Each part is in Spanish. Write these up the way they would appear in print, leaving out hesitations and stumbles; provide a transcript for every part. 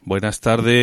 Buenas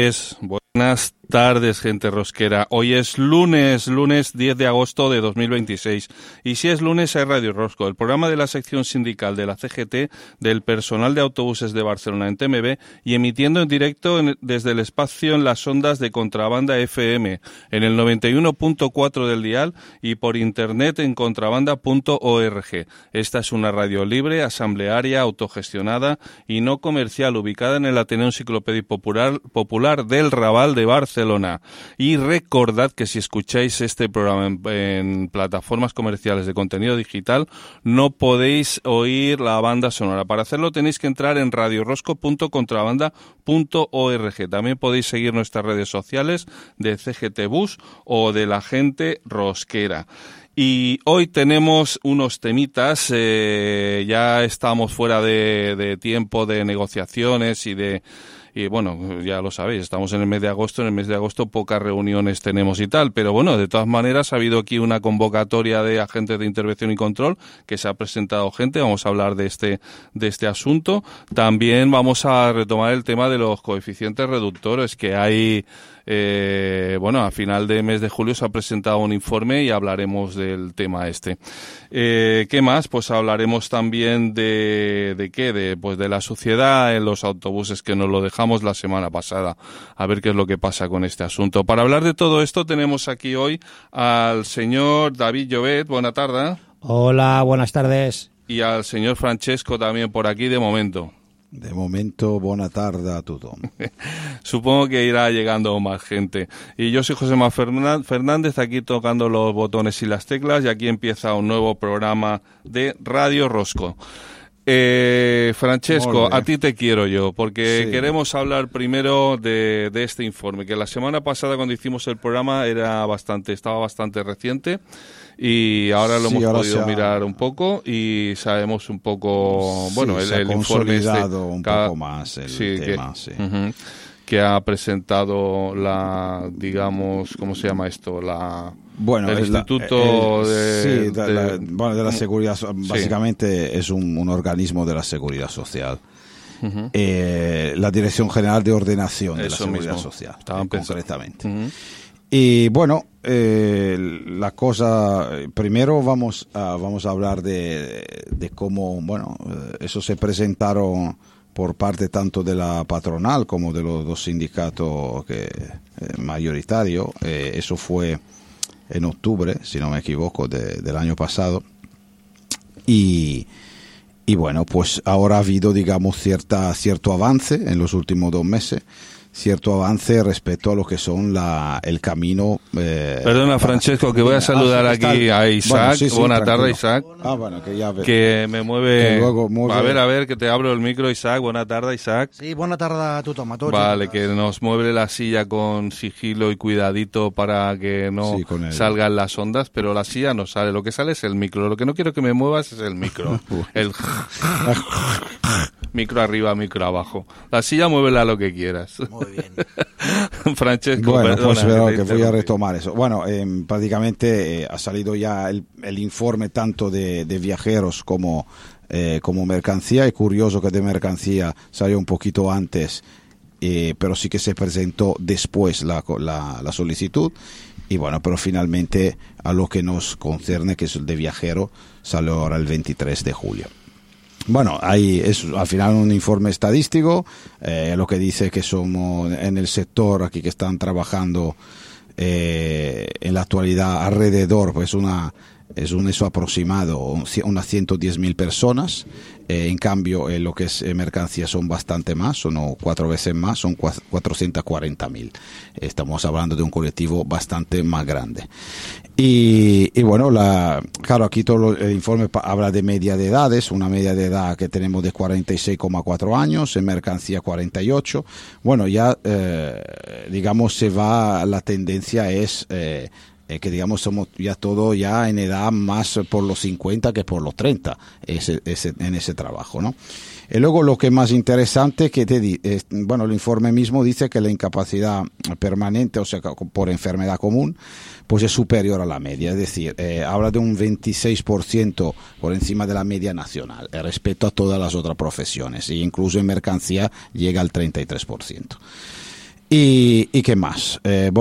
tardes, gente rosquera. Hoy es lunes 10 de agosto de 2026. Y si es lunes hay Radio Rosco, el programa de la sección sindical de la CGT del personal de autobuses de Barcelona en TMB y emitiendo en directo desde el espacio en las ondas de Contrabanda FM, en el 91.4 del dial y por internet en contrabanda.org. Esta es una radio libre, asamblearia, autogestionada y no comercial, ubicada en el Ateneo Enciclopédico Popular del Raval de Barcelona. Y recordad que si escucháis este programa en plataformas comerciales de contenido digital, no podéis oír la banda sonora. Para hacerlo tenéis que entrar en radiorosco.contrabanda.org. También podéis seguir nuestras redes sociales de CGT Bus o de la gente rosquera. Y hoy tenemos unos temitas, ya estamos fuera de tiempo de negociaciones y bueno, ya lo sabéis, estamos en el mes de agosto, pocas reuniones tenemos y tal, pero bueno, de todas maneras ha habido aquí una convocatoria de agentes de intervención y control que se ha presentado gente, vamos a hablar de este asunto. También vamos a retomar el tema de los coeficientes reductores que hay. A final de mes de julio se ha presentado un informe y hablaremos del tema este. ¿Qué más? Pues hablaremos también de qué, de la suciedad en los autobuses, que nos lo dejamos la semana pasada, a ver qué es lo que pasa con este asunto. Para hablar de todo esto tenemos aquí hoy al señor David Llobet. Buena tarde. Hola, buenas tardes. Y al señor Francesco también por aquí de momento. De momento, buena tarde a todos. Supongo que irá llegando más gente. Y yo soy Josema Fernández, aquí tocando los botones y las teclas, y aquí empieza un nuevo programa de Radio Rosco. Francesco, a ti te quiero yo, porque sí, queremos hablar primero de este informe, que la semana pasada cuando hicimos el programa estaba bastante reciente. Y ahora lo hemos podido mirar un poco y sabemos un poco, el informe un poco más el tema, que ha presentado ¿cómo se llama esto? El Instituto de la Seguridad, básicamente es un organismo de la Seguridad Social. Uh-huh. La Dirección General de Ordenación de la Seguridad Social, concretamente. Uh-huh. Y bueno, la cosa, primero vamos a hablar de cómo, eso se presentaron por parte tanto de la patronal como de los dos sindicatos mayoritarios. Eso fue en octubre, si no me equivoco, del año pasado. Y bueno, pues ahora ha habido, digamos, cierto avance en los últimos 2 meses. Cierto avance respecto a lo que son el camino. Perdona, Francesco, que voy a saludar aquí a Isaac. Buenas tardes, Isaac. Que me mueve. A ver, que te abro el micro, Isaac. Buenas tardes, Isaac. Sí, buena tarde a tu toma. Vale, que nos mueve la silla con sigilo y cuidadito para que no salgan las ondas, pero la silla no sale. Lo que sale es el micro. Lo que no quiero que me muevas es el micro. El micro arriba, micro abajo. La silla muévela lo que quieras. Muy bien. Francesco, bueno, perdona, pues que voy a retomar eso. Bueno, prácticamente ha salido ya el informe tanto de viajeros como mercancía. Es curioso que de mercancía salió un poquito antes, pero sí que se presentó después la solicitud. Y bueno, pero finalmente a lo que nos concierne, que es el de viajero, salió ahora el 23 de julio. Bueno, es al final un informe estadístico, lo que dice que somos en el sector aquí que están trabajando en la actualidad alrededor, pues es un eso aproximado, unas 110.000 personas. En cambio, lo que es mercancía son bastante más, son 4 veces más, son 440.000. Estamos hablando de un colectivo bastante más grande. Y bueno, claro, aquí todo el informe habla de media de edades, una media de edad que tenemos de 46,4 años, en mercancía 48. Bueno, ya digamos la tendencia es que digamos somos ya todo ya en edad más por los 50 que por los 30 en ese trabajo, ¿no? Y luego lo que es más interesante que el informe mismo dice que la incapacidad permanente, o sea, por enfermedad común, pues es superior a la media, es decir, habla de un 26% por encima de la media nacional respecto a todas las otras profesiones, e incluso en mercancía llega al 33%. ¿Y qué más?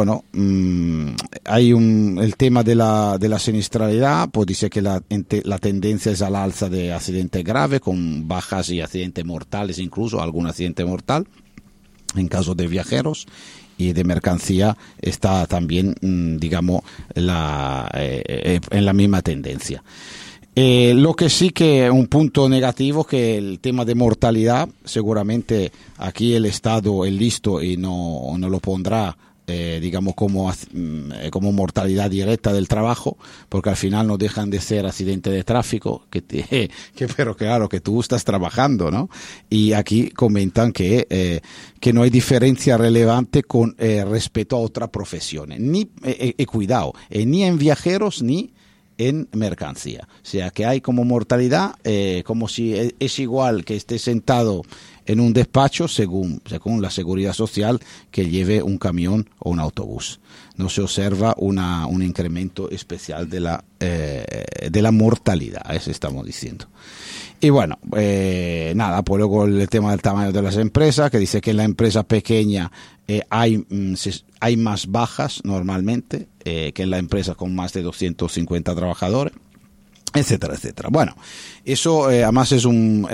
Hay el tema de la siniestralidad, pues dice que la tendencia es al alza de accidentes graves, con bajas y accidentes mortales, incluso algún accidente mortal, en caso de viajeros, y de mercancía está también, digamos, en la misma tendencia. Lo que sí que un punto negativo, que el tema de mortalidad, seguramente aquí el Estado es listo y no lo pondrá, digamos, como mortalidad directa del trabajo, porque al final no dejan de ser accidentes de tráfico, pero claro, que tú estás trabajando, ¿no? Y aquí comentan que no hay diferencia relevante con respecto a otras profesiones, cuidado, ni en viajeros ni en mercancía. O sea, que hay como mortalidad, como si es igual que esté sentado en un despacho según la seguridad social que lleve un camión o un autobús. No se observa un incremento especial de la mortalidad, eso estamos diciendo. Y bueno, pues luego el tema del tamaño de las empresas, que dice que en la empresa pequeña hay más bajas normalmente que en la empresa con más de 250 trabajadores, etcétera, etcétera. Bueno, eso además es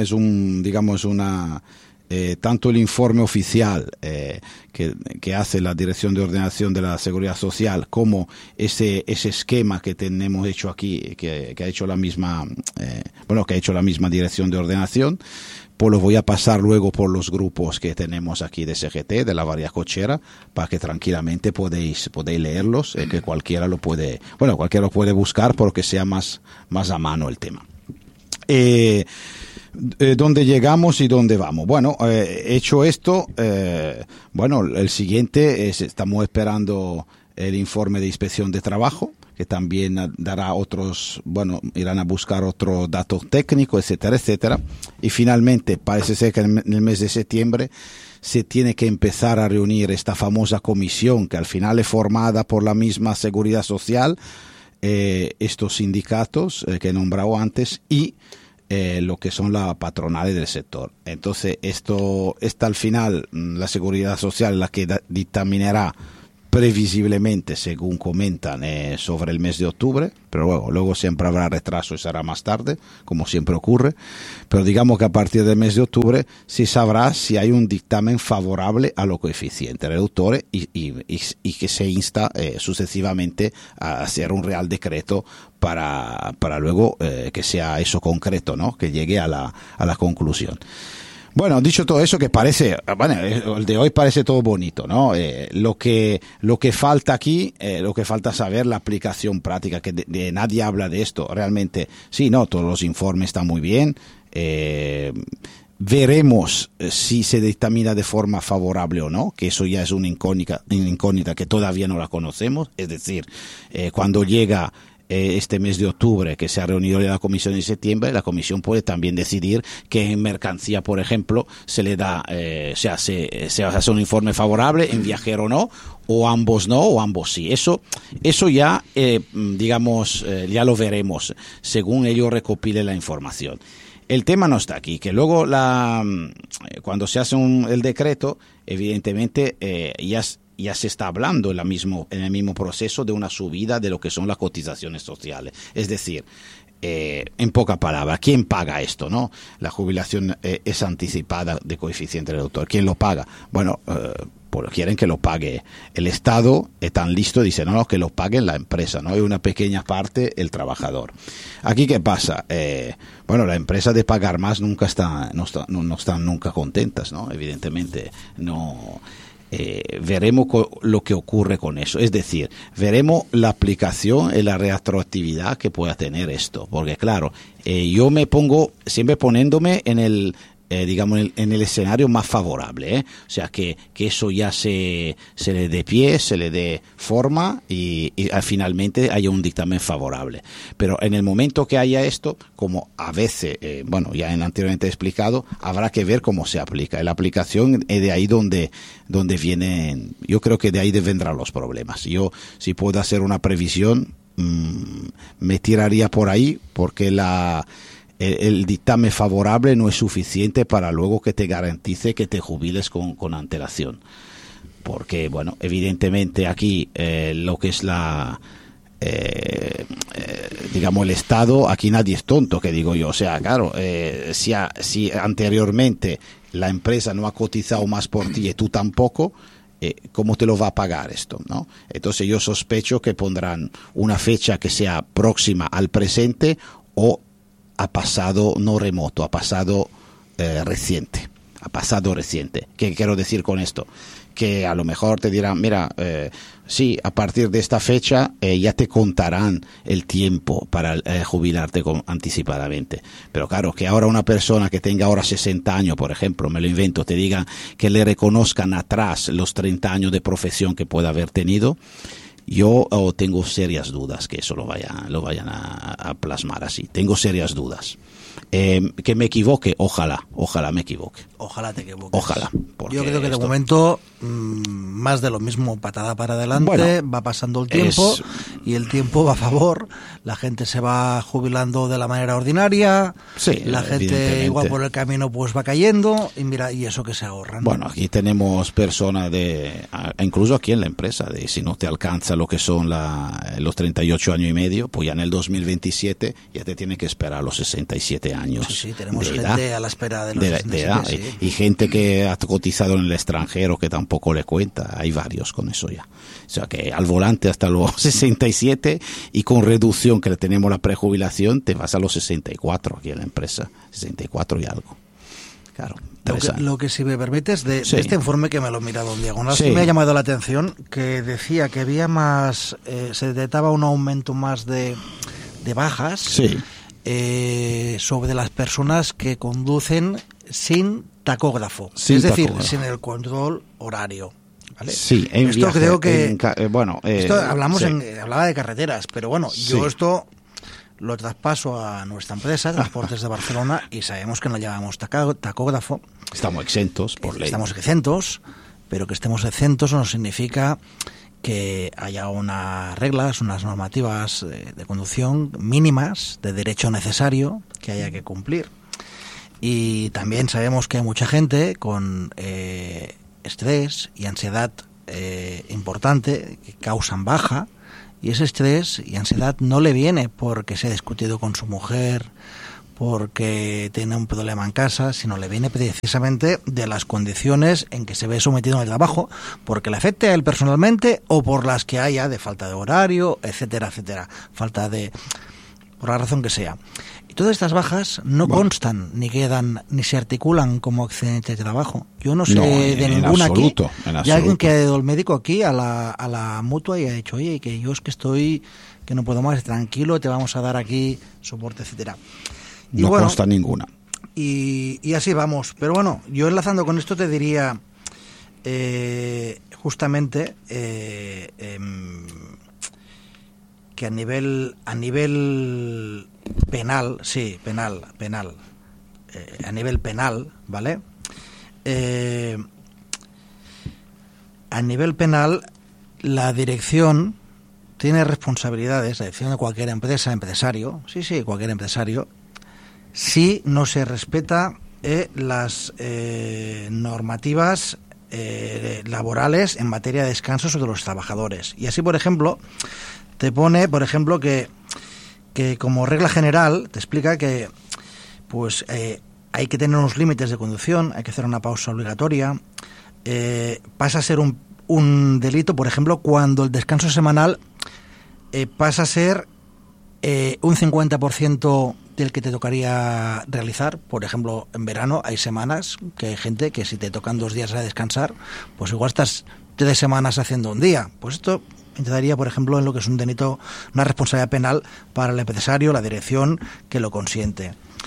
tanto el informe oficial que hace la Dirección de Ordenación de la Seguridad Social como ese esquema que tenemos hecho aquí, que ha hecho la misma Dirección de Ordenación, pues lo voy a pasar luego por los grupos que tenemos aquí de CGT, de la varias cochera, para que tranquilamente podéis leerlos, que cualquiera lo puede buscar porque sea más a mano el tema. ¿Dónde llegamos y dónde vamos? Bueno, hecho esto, el siguiente estamos esperando el informe de inspección de trabajo, que también dará irán a buscar otros datos técnicos, etcétera, etcétera. Y finalmente, parece ser que en el mes de septiembre se tiene que empezar a reunir esta famosa comisión, que al final es formada por la misma Seguridad Social, estos sindicatos que he nombrado antes, y lo que son las patronales del sector. Entonces, esta al final, la Seguridad Social, la que dictaminará previsiblemente, según comentan, sobre el mes de octubre, pero luego siempre habrá retraso y será más tarde, como siempre ocurre, pero digamos que a partir del mes de octubre se sabrá si hay un dictamen favorable a los coeficientes reductores y que se insta sucesivamente a hacer un real decreto para luego que sea eso concreto, ¿no? Que llegue a la conclusión. Bueno, dicho todo eso, que parece, el de hoy parece todo bonito, ¿no? Lo que falta aquí, lo que falta saber la aplicación práctica, que nadie habla de esto. Realmente, sí, no, todos los informes están muy bien. Veremos si se dictamina de forma favorable o no, que eso ya es una incógnita que todavía no la conocemos. Es decir, cuando llega este mes de octubre, que se ha reunido la comisión en septiembre, la comisión puede también decidir que en mercancía, por ejemplo, se le da, se hace un informe favorable, en viajero no, o ambos no, o ambos sí. Eso ya, ya lo veremos según ellos recopilen la información. El tema no está aquí, que luego cuando se hace el decreto, evidentemente ya se está hablando en el mismo proceso de una subida de lo que son las cotizaciones sociales. Es decir, en pocas palabras, ¿quién paga esto, no? La jubilación es anticipada de coeficiente reductor. ¿Quién lo paga? Bueno, quieren que lo pague el Estado, tan listo, dice, no, que lo pague la empresa, ¿no? Y una pequeña parte el trabajador. Aquí, ¿qué pasa? La empresa de pagar más no están nunca contentas, ¿no? Evidentemente, no. Veremos lo que ocurre con eso, es decir, veremos la aplicación y la retroactividad que pueda tener esto, porque claro, yo me pongo siempre poniéndome en digamos, en el escenario más favorable, ¿eh? O sea, que eso ya se le dé pie, se le dé forma y finalmente haya un dictamen favorable. Pero en el momento que haya esto, como a veces, bueno, ya anteriormente he explicado, habrá que ver cómo se aplica. La aplicación es de ahí donde vienen, yo creo que de ahí vendrán los problemas. Yo, si puedo hacer una previsión, me tiraría por ahí, porque el dictamen favorable no es suficiente para luego que te garantice que te jubiles con antelación. Porque, bueno, evidentemente aquí lo que es digamos, el Estado, aquí nadie es tonto, que digo yo. O sea, claro, si anteriormente la empresa no ha cotizado más por ti y tú tampoco, ¿cómo te lo va a pagar esto, no? Entonces yo sospecho que pondrán una fecha que sea próxima al presente o a pasado no remoto, a pasado reciente. A pasado reciente. ¿Qué quiero decir con esto? Que a lo mejor te dirán, mira, sí, a partir de esta fecha ya te contarán el tiempo para jubilarte anticipadamente. Pero claro, que ahora una persona que tenga ahora 60 años, por ejemplo, me lo invento, te digan que le reconozcan atrás los 30 años de profesión que pueda haber tenido, yo tengo serias dudas que eso lo vayan a plasmar así. Tengo serias dudas. Que me equivoque, ojalá me equivoque. Ojalá te equivoques. Ojalá. Yo creo que de momento más de lo mismo, patada para adelante, bueno, va pasando el tiempo y el tiempo va a favor, la gente se va jubilando de la manera ordinaria, sí, la gente igual por el camino pues va cayendo y mira, y eso que se ahorran. Bueno, aquí tenemos personas incluso aquí en la empresa, de si no te alcanza lo que son los 38 años y medio, pues ya en el 2027 ya te tiene que esperar a los 67 años. Sí, tenemos gente a la espera de los 67, edad, sí. Y gente que ha cotizado en el extranjero que tampoco le cuenta, hay varios con eso ya. O sea que al volante hasta los 67 y con reducción que le tenemos la prejubilación te vas a los 64 aquí en la empresa, 64 y algo. Claro. Lo que si me permites, de este informe que me lo he mirado en diagonal, sí, me ha llamado la atención que decía que había más, se detectaba un aumento más de bajas sobre las personas que conducen sin tacógrafo, es decir, sin el control horario. ¿Vale? Sí, esto creo que esto hablaba de carreteras, pero bueno, yo esto lo traspaso a nuestra empresa, Transportes de Barcelona, y sabemos que no llevamos tacógrafo. Estamos exentos por ley. Estamos exentos, pero que estemos exentos no significa que haya unas reglas, unas normativas de conducción mínimas, de derecho necesario, que haya que cumplir. Y también sabemos que hay mucha gente con estrés y ansiedad importante que causan baja, y ese estrés y ansiedad no le viene porque se ha discutido con su mujer, porque tiene un problema en casa, sino le viene precisamente de las condiciones en que se ve sometido en el trabajo, porque le afecte a él personalmente o por las que haya de falta de horario, etcétera, etcétera, por la razón que sea. Y todas estas bajas no constan, ni quedan, ni se articulan como accidentes de trabajo. Yo no sé de ninguna aquí. Y alguien que ha ido al médico aquí, a la mutua, y ha dicho, oye, que yo es que estoy, que no puedo más, tranquilo, te vamos a dar aquí soporte, etcétera. Y no consta ninguna. Y así vamos. Pero bueno, yo enlazando con esto te diría, justamente, que a nivel penal, a nivel penal, ¿vale? A nivel penal, la dirección tiene responsabilidades, la dirección de cualquier empresario, cualquier empresario, si no se respeta las normativas laborales en materia de descanso sobre los trabajadores. Y así, por ejemplo, te pone, que como regla general te explica que pues hay que tener unos límites de conducción, hay que hacer una pausa obligatoria, pasa a ser un delito, por ejemplo, cuando el descanso semanal pasa a ser un 50% del que te tocaría realizar. Por ejemplo, en verano hay semanas que hay gente que si te tocan 2 días a descansar, pues igual estás 3 semanas haciendo un día. Pues esto entraría, por ejemplo, en lo que es un delito, una responsabilidad penal para el empresario, la dirección que lo consiente.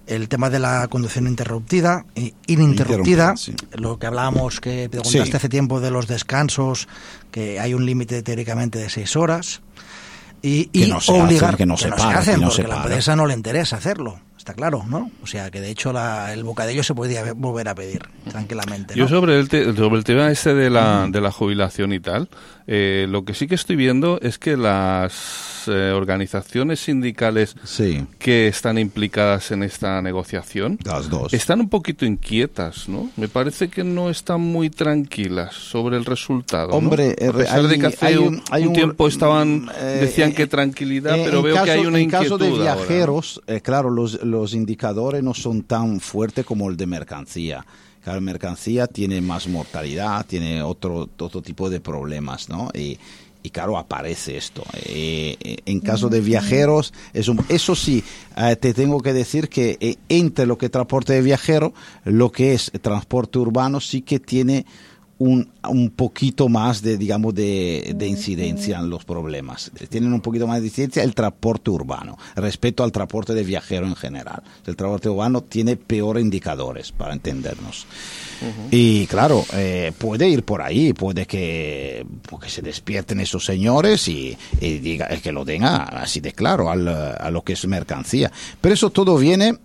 el tema de la conducción ininterrumpida, sí. Lo que hablábamos, que te contaste hace tiempo de los descansos, que hay un límite teóricamente de 6 horas, y que no se obligar, hacen, que no se paran, porque a la empresa no le interesa hacerlo. Está claro, ¿no? O sea, que de hecho el bocadillo se podría volver a pedir tranquilamente, ¿no? Yo sobre el tema este de la jubilación y tal, lo que sí que estoy viendo es que las organizaciones sindicales que están implicadas en esta negociación, las dos, están un poquito inquietas, ¿no? Me parece que no están muy tranquilas sobre el resultado, ¿no? Hombre, a pesar de que hace un tiempo decían que tranquilidad, pero veo que hay una inquietud. En caso de viajeros, ahora, ¿no? claro, los indicadores no son tan fuertes como el de mercancía. Claro, mercancía tiene más mortalidad, tiene otro tipo de problemas, ¿no? Y claro, aparece esto. En caso de viajeros, eso sí, te tengo que decir que entre lo que es transporte de viajeros, lo que es transporte urbano sí que tiene un poquito más de, digamos, de incidencia en los problemas. Tienen un poquito más de incidencia el transporte urbano respecto al transporte de viajero en general. El transporte urbano tiene peores indicadores, para entendernos. Y claro, puede ir por ahí, puede que se despierten esos señores y diga, que lo den así de claro a lo que es mercancía. Pero eso todo viene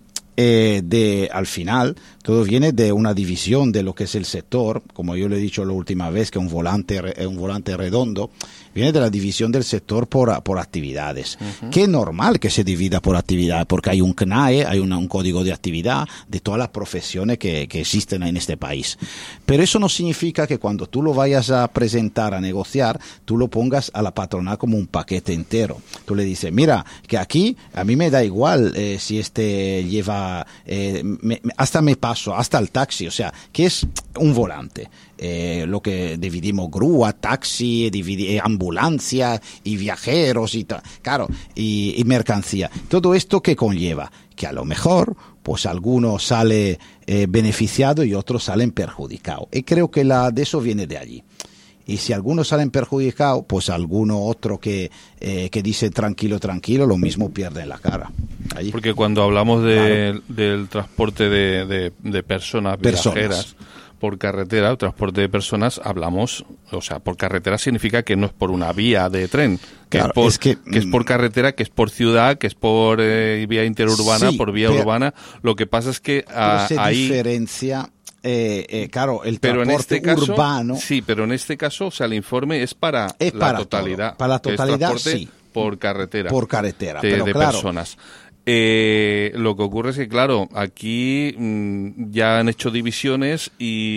al final, todo viene de una división de lo que es el sector, como yo le he dicho la última vez, que un volante redondo, viene de la división del sector por actividades. Que es normal que se divida por actividades, porque hay un CNAE, hay un código de actividad de todas las profesiones que existen en este país. Pero eso no significa que cuando tú lo vayas a presentar, a negociar, tú lo pongas a la patronal como un paquete entero. Tú le dices, mira, que aquí a mí me da igual si lleva, hasta me paso, hasta el taxi, o sea, que es un volante. Lo que dividimos grúa, taxi, ambulancia y viajeros y claro, y mercancía. Todo esto que conlleva que a lo mejor pues alguno sale beneficiado y otros salen perjudicados. Y creo que de eso viene de allí. Y si algunos salen perjudicados, pues alguno otro que dice tranquilo, lo mismo pierde la cara. Allí. Porque cuando hablamos del transporte de personas viajeras por carretera, transporte de personas, hablamos, o sea, por carretera significa que no es por una vía de tren, que es por carretera, que es por ciudad, que es por vía interurbana, por vía urbana. Lo que pasa es que ahí diferencia. Claro, el transporte urbano. Sí, pero en este caso, o sea, el informe es para la totalidad. Todo. Para la totalidad, sí. Por carretera. Por carretera, pero claro, personas. Lo que ocurre es que, claro, aquí ya han hecho divisiones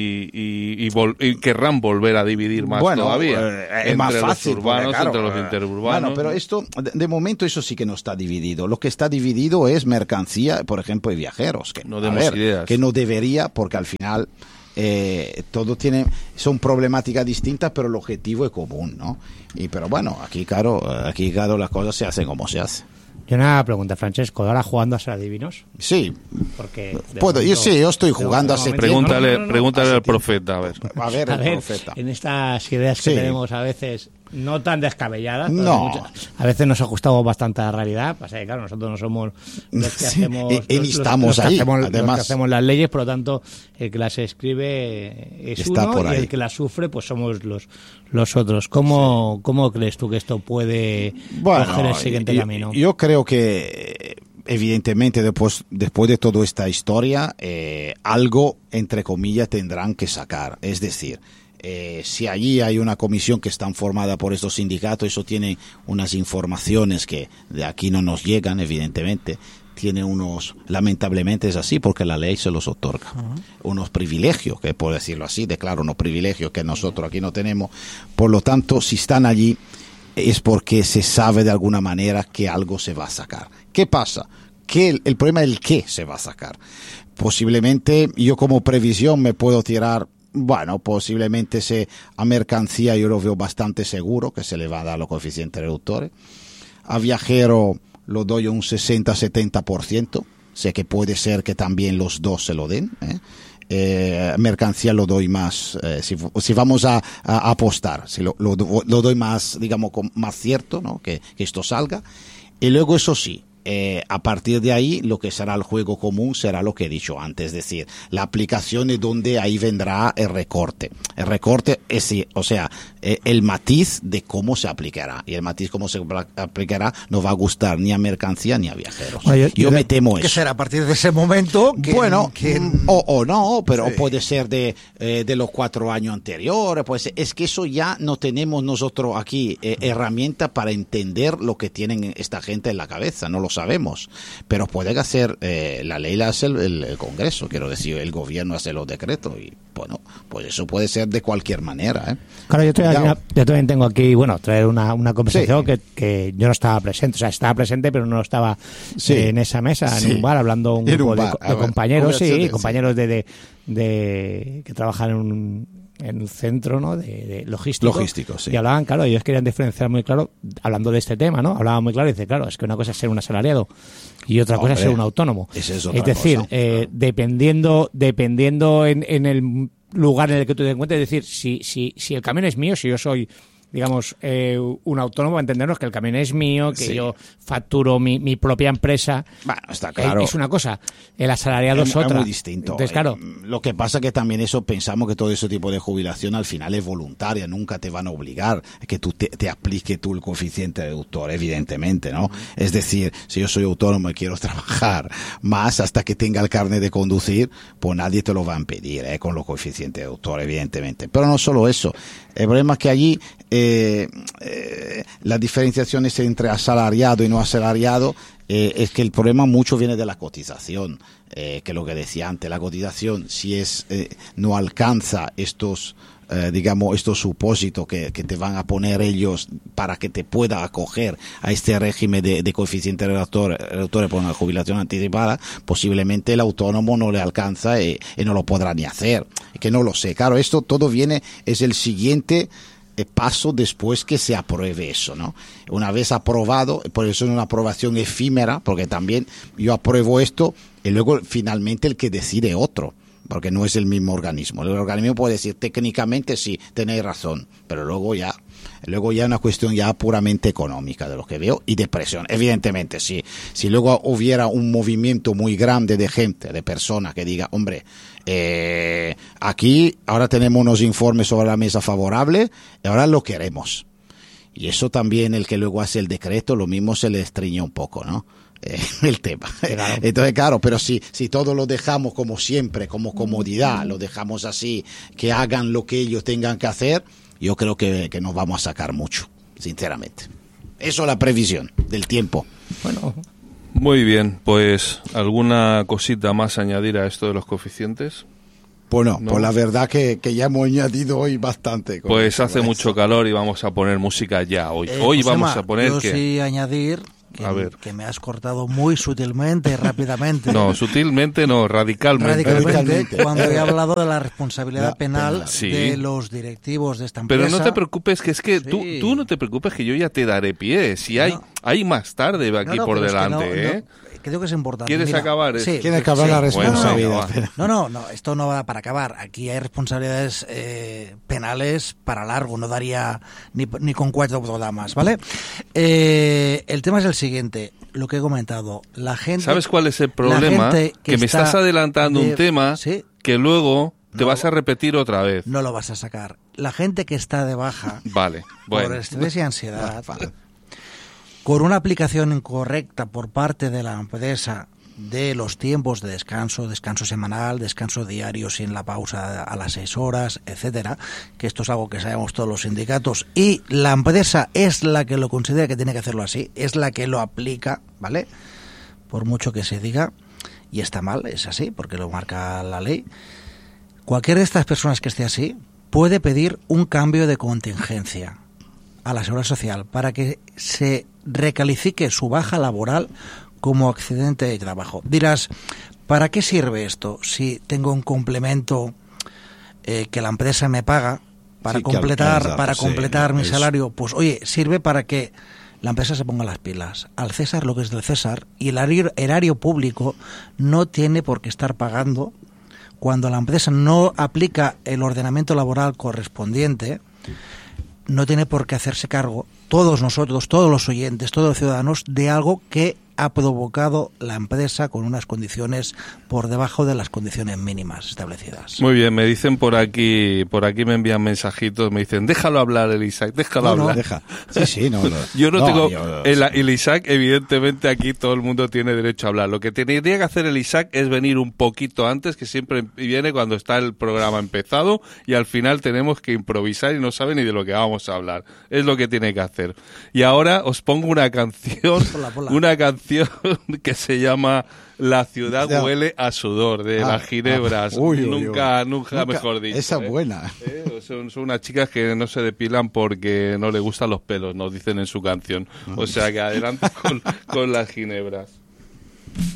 y querrán volver a dividir más todavía. Es más fácil. Los urbanos, claro, entre los interurbanos. Bueno, pero esto, de momento, eso sí que no está dividido. Lo que está dividido es mercancía, por ejemplo, y viajeros. Que, no demos ideas. Que no debería, porque al final todo son problemáticas distintas, pero el objetivo es común, ¿no? Pero bueno, aquí claro, las cosas se hacen como se hacen. Yo una pregunta, Francesco, ¿ahora jugando a ser adivinos? Sí. Porque yo estoy jugando a ser Pregúntale al profeta, a ver. A ver, profeta. En estas ideas que tenemos a veces no tan descabelladas, no. A veces nos ajustamos bastante a la realidad. Pasa que, claro, nosotros no somos los que hacemos los que hacemos las leyes, por lo tanto, el que las escribe es está uno y el que las sufre pues somos los otros. ¿Cómo crees tú que esto puede coger el siguiente camino? Yo creo que evidentemente después de toda esta historia algo, entre comillas, tendrán que sacar. Es decir, si allí hay una comisión que está formada por estos sindicatos, eso tiene unas informaciones que de aquí no nos llegan, evidentemente. Tiene lamentablemente es así porque la ley se los otorga, unos privilegios, que por decirlo así, declaro unos privilegios que nosotros aquí no tenemos. Por lo tanto, si están allí es porque se sabe de alguna manera que algo se va a sacar. ¿Qué pasa? Que el problema es el qué se va a sacar. Posiblemente yo como previsión me puedo tirar. Bueno, posiblemente a mercancía yo lo veo bastante seguro que se le va a dar los coeficientes reductores. A viajero lo doy un 60-70%. Sé que puede ser que también los dos se lo den. Mercancía lo doy más, si vamos a apostar, lo doy más, digamos, más cierto, ¿no? Que esto salga. Y luego, eso sí, a partir de ahí lo que será el juego común será lo que he dicho antes, es decir, la aplicación es donde ahí vendrá el recorte. El recorte es, o sea, el matiz de cómo se aplicará, y el matiz cómo se aplicará no va a gustar ni a mercancía ni a viajeros. Bueno, yo me temo que eso. será a partir de ese momento o no, pero sí, puede ser de los 4 años anteriores, pues es que eso ya no tenemos nosotros aquí herramientas para entender lo que tienen esta gente en la cabeza, no lo sabemos, pero puede hacer la ley la hace el Congreso, quiero decir, el gobierno hace los decretos, y bueno, pues eso puede ser de cualquier manera, Claro, yo también tengo aquí, traer una conversación sí, que yo no estaba presente, o sea, estaba presente pero no estaba en esa mesa, en un bar, hablando un grupo de compañeros, compañeros de que trabajan en un centro, ¿no?, de logístico, sí. Y hablaban, claro, ellos querían diferenciar muy claro, hablando de este tema, ¿no? Hablaban muy claro y dice, claro, es que una cosa es ser un asalariado y otra cosa es ser un autónomo. Es decir, dependiendo en el lugar en el que tú te encuentres, es decir, si el camión es mío, si yo soy, digamos, un autónomo, entendernos que el camión es mío, que yo facturo mi propia empresa. Bueno, está claro. Es una cosa, el asalariado es otra. Es muy distinto. Entonces, claro. Lo que pasa que también pensamos que todo ese tipo de jubilación al final es voluntaria, nunca te van a obligar que tú te aplique tú el coeficiente deductor, evidentemente, ¿no? Es decir, si yo soy autónomo y quiero trabajar más hasta que tenga el carnet de conducir, pues nadie te lo va a impedir, con los coeficientes deductores, evidentemente. Pero no solo eso, el problema es que allí las diferenciaciones entre asalariado y no asalariado, es que el problema mucho viene de la cotización, que es lo que decía antes, la cotización si no alcanza estos supósitos que te van a poner ellos para que te pueda acoger a este régimen de coeficiente reductor por una jubilación anticipada, posiblemente el autónomo no le alcanza y no lo podrá ni hacer, que no lo sé. Claro, esto todo es el siguiente paso después que se apruebe eso, ¿no? Una vez aprobado, por eso es una aprobación efímera, porque también yo apruebo esto y luego finalmente el que decide otro, porque no es el mismo organismo. El organismo puede decir técnicamente sí, tenéis razón, pero luego ya una cuestión ya puramente económica de lo que veo y de presión. Evidentemente, si luego hubiera un movimiento muy grande de gente, de personas que diga, hombre, aquí ahora tenemos unos informes sobre la mesa favorable y ahora lo queremos. Y eso también el que luego hace el decreto, lo mismo se le estriña un poco, ¿no? El tema. Claro. Entonces, claro, pero si todo lo dejamos como siempre, como comodidad, lo dejamos así, que hagan lo que ellos tengan que hacer, yo creo que nos vamos a sacar mucho, sinceramente. Eso es la previsión del tiempo. Bueno. Muy bien, pues ¿alguna cosita más a añadir a esto de los coeficientes? Pues no, pues la verdad que ya hemos añadido hoy bastante. Pues hace mucho calor y vamos a poner música ya hoy. Hoy vamos a poner yo sí añadir que me has cortado muy sutilmente y rápidamente. No, sutilmente no, radicalmente. Cuando he hablado de la responsabilidad penal de los directivos de esta empresa. Pero no te preocupes, que es que tú no te preocupes, que yo ya te daré pie. Si hay más tarde aquí por delante, Creo que es importante. ¿Quieres acabar? Sí, ¿Quieres acabar la responsabilidad? No, esto no va para acabar. Aquí hay responsabilidades penales para largo, no daría ni con 4 programas, ¿vale? El tema es el siguiente, lo que he comentado. La gente. ¿Sabes cuál es el problema? Que me estás adelantando un tema que luego te vas a repetir otra vez. No lo vas a sacar. La gente que está de baja por estrés y ansiedad, con una aplicación incorrecta por parte de la empresa de los tiempos de descanso semanal, descanso diario sin la pausa a las 6 horas, etcétera, que esto es algo que sabemos todos los sindicatos, y la empresa es la que lo considera que tiene que hacerlo así, es la que lo aplica, ¿vale? Por mucho que se diga, y está mal, es así, porque lo marca la ley. Cualquiera de estas personas que esté así puede pedir un cambio de contingencia a la Seguridad Social para que se recalifique su baja laboral como accidente de trabajo. Dirás, ¿para qué sirve esto? Si tengo un complemento que la empresa me paga para completar mi salario, pues oye, sirve para que la empresa se ponga las pilas. Al César lo que es del César, y el erario público no tiene por qué estar pagando cuando la empresa no aplica el ordenamiento laboral correspondiente. No tiene por qué hacerse cargo, todos nosotros, todos los oyentes, todos los ciudadanos, de algo que ha provocado la empresa con unas condiciones por debajo de las condiciones mínimas establecidas. Muy bien, me dicen por aquí me envían mensajitos, me dicen, déjalo hablar el Isaac, déjalo hablar. Deja. Sí, no. Yo no tengo... El Isaac, evidentemente, aquí todo el mundo tiene derecho a hablar. Lo que tendría que hacer el Isaac es venir un poquito antes, que siempre viene cuando está el programa empezado, y al final tenemos que improvisar y no sabe ni de lo que vamos a hablar. Es lo que tiene que hacer. Y ahora os pongo una canción, una canción que se llama La ciudad huele a sudor, de las Ginebras. Nunca mejor dicho. Esa es buena. Son unas chicas que no se depilan porque no les gustan los pelos, nos dicen en su canción. O sea que adelante con las Ginebras.